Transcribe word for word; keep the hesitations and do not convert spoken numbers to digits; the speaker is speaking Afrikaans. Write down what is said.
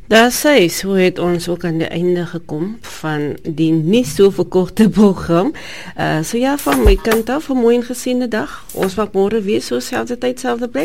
Daar sê, so het ons ook aan die einde gekom van die nie so verkorte program. Uh, so ja, van my kant af, 'n mooi en gesiene dag. Ons maak môre weer so selfde tyd, selfde plek.